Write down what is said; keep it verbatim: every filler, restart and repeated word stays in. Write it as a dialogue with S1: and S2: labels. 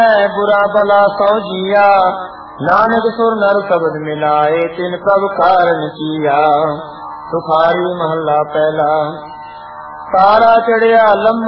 S1: बुरा भला सौ जिया, नानक सुर नर शब्द मिलाए, तिन प्रभु कारण किया। सुखारी महला पहला। तारा चढ़िया लम्मा